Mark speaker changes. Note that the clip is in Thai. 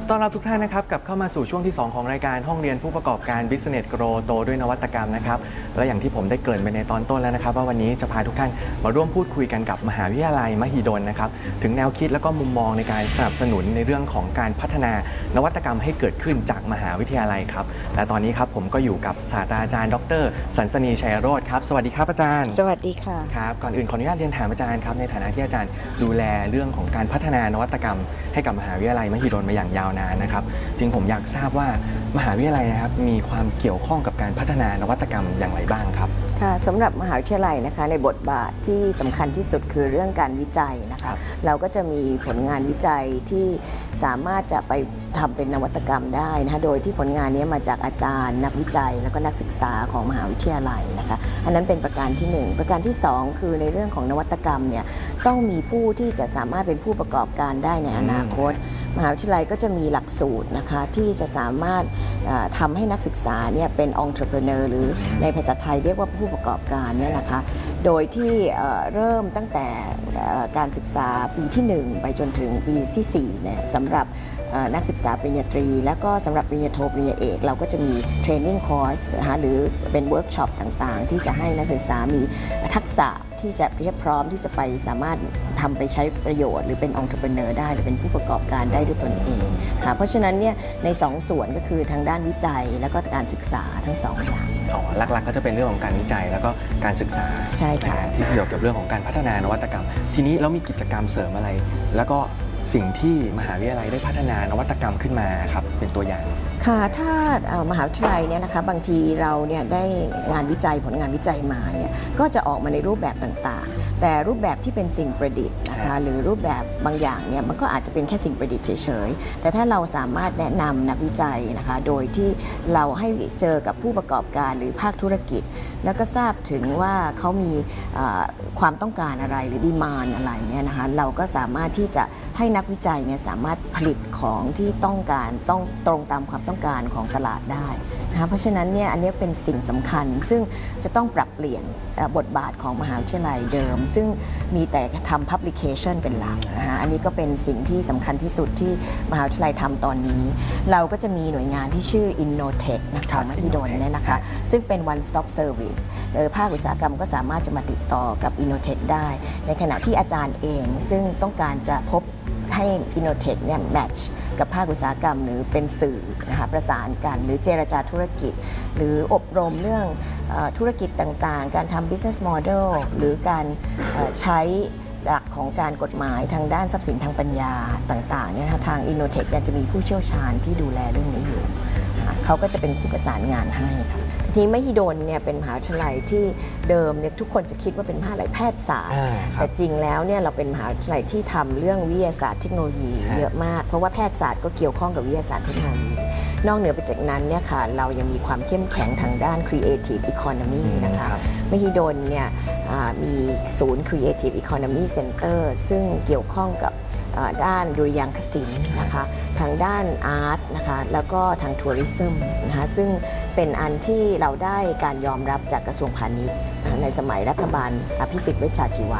Speaker 1: ต้อนรับทุกท่านนะครับกลับเข้ามาสู่ช่วงที่ 2 ของรายการห้องเรียนผู้ประกอบการ Business Grow โตด้วยนวัตกรรมนะครับและอย่างที่ผมได้เกริ่นไปในตอนต้นแล้วนะครับว่าวันนี้จะพาทุกท่านมาร่วมพูดคุยกันกับมหาวิทยาลัยมหิดลนะครับถึงแนวคิดและก็มุมมองในการสนับสนุนในเรื่องของการพัฒนานวัตกรรมให้เกิดขึ้นจากมหาวิทยาลัยครับและตอนนี้ครับผมก็อยู่กับศาสตราจารย์ดร.สันสนีชัยโรจน์ครับสวัสดีครับอาจารย์
Speaker 2: สวัสดีค่ะ
Speaker 1: ครับก่อนอื่นขออนุญาตเรียนถามอาจารย์ครับในฐานะที่อาจารย์ดูแลเรื่องของการพัฒนานวัตกรรมให้กับมหาวิทยาลัยมหิดลมาอย่างยาวนานนะครับจริงผมอยากทราบว่ามหาวิทยาลัยนะครับมีความเกี่ยวข้องกับการพัฒนานวัตกรรมอย่างไรบ้างครับ
Speaker 2: ค่ะสำหรับมหาวิทยาลัยนะคะในบทบาทที่สำคัญที่สุดคือเรื่องการวิจัยนะคะเราก็จะมีผลงานวิจัยที่สามารถจะไปทำเป็นนวัตกรรมได้นะคะโดยที่ผลงานนี้มาจากอาจารย์นักวิจัยแล้วก็นักศึกษาของมหาวิทยาลัยนะคะอันนั้นเป็นประการที่1ประการที่2คือในเรื่องของนวัตกรรมเนี่ยต้องมีผู้ที่จะสามารถเป็นผู้ประกอบการได้ในอนาคตมหาวิทยาลัยก็จะมีหลักสูตรนะคะที่จะสามารถทำให้นักศึกษาเนี่ยเป็น entrepreneur หรือในภาษาไทยเรียกว่าผู้ประกอบการเนี่ยนะคะโดยที่เริ่มตั้งแต่การศึกษาปีที่1ไปจนถึงปีที่4เนี่ยสำหรับนักศึกษาปริญญาตรีและก็สำหรับปริญญาโทปริญญาเอกเราก็จะมีเทรนนิ่งคอร์สนะคะหรือเป็นเวิร์กช็อปต่างๆที่จะให้นักศึกษามีทักษะที่จะเรียบพร้อมที่จะไปสามารถทำไปใช้ประโยชน์หรือเป็น entrepreneur ได้หรือเป็นผู้ประกอบการได้ด้วยตนเองค่ะเพราะฉะนั้นเนี่ยใน2ส่วนก็คือทางด้านวิจัยแล้วก็การศึกษาทั้ง2อย่าง
Speaker 1: หลักๆก็จะเป็นเรื่องของการวิจัยแล้วก็การศึกษา
Speaker 2: ใช่ค่ะ
Speaker 1: ที่เกี่ยวกับเรื่องของการพัฒนานวัตกรรมทีนี้แล้วมีกิจกรรมเสริมอะไรแล้วก็สิ่งที่มหาวิทยาลัยได้พัฒนานวัตกรรมขึ้นมาครับเป็นตัวอย่าง
Speaker 2: ค่ะถ้ามหาวิทยาลัยเนี่ยนะคะบางทีเราเนี่ยได้งานวิจัยผลงานวิจัยมาเนี่ยก็จะออกมาในรูปแบบต่างๆแต่รูปแบบที่เป็นสิ่งประดิษฐ์นะคะหรือรูปแบบบางอย่างเนี่ยมันก็อาจจะเป็นแค่สิ่งประดิษฐ์เฉยๆแต่ถ้าเราสามารถแนะนำนักวิจัยนะคะโดยที่เราให้เจอกับผู้ประกอบการหรือภาคธุรกิจแล้วก็ทราบถึงว่าเขามีความต้องการอะไรหรือดีมานด์อะไรเนี่ยนะคะเราก็สามารถที่จะให้นักวิจัยเนี่ยสามารถผลิตของที่ต้องการต้องตรงตามความต้องการของตลาดได้นะคะเพราะฉะนั้นเนี่ยอันนี้เป็นสิ่งสำคัญซึ่งจะต้องปรับเปลี่ยนบทบาทของมหาวิทยาลัยเดิมซึ่งมีแต่ทำ publication เป็นหลักนะคะอันนี้ก็เป็นสิ่งที่สำคัญที่สุดที่มหาวิทยาลัยทำตอนนี้เราก็จะมีหน่วยงานที่ชื่อ Innotech นะคะมหิดลเนี่ยนะคะซึ่งเป็น one stop service ภาคอุตสาหกรรมก็สามารถจะมาติดต่อกับ Innotech ได้ในขณะที่อาจารย์เองซึ่งต้องการจะพบให้ Innotech เนี่ยแมทช์กับภาคอุตสาหกรรมหรือเป็นสื่อนะคะประสานกันหรือเจรจาธุรกิจหรืออบรมเรื่องธุรกิจต่างๆการทำ business model หรือการใช้หลักของการกฎหมายทางด้านทรัพย์สินทางปัญญาต่างๆเนี่ยทาง Innotech จะมีผู้เชี่ยวชาญที่ดูแลเรื่องนี้อยู่เขาก็จะเป็นผู้ประสานงานให้ค่ะทีนี้มหิดลเนี่ยเป็นมหาวิทยาลัยที่เดิมเนี่ยทุกคนจะคิดว่าเป็นมหาวิทยาลัยแพทยศาสตร์แต่จริงแล้วเนี่ยเราเป็นมหาวิทยาลัยที่ทำเรื่องวิทยาศาสตร์เทคโนโลยีเยอะมากเพราะว่าแพทยศาสตร์ก็เกี่ยวข้องกับวิทยาศาสตร์เทคโนโลยีนอกเหนือไปจากนั้นเนี่ยค่ะเรายังมีความเข้มแข็งทางด้าน Creative Economy นะคะมหิดลเนี่ยมีศูนย์ Creative Economy Center ซึ่งเกี่ยวข้องกับด้านดุริยางคศิลป์นะคะทางด้านอาร์ตนะคะแล้วก็ทางทัวริซึมนะคะซึ่งเป็นอันที่เราได้การยอมรับจากกระทรวงพาณิชย์ในสมัยรัฐบาลอภิสิทธิ์เวชชาชีวะ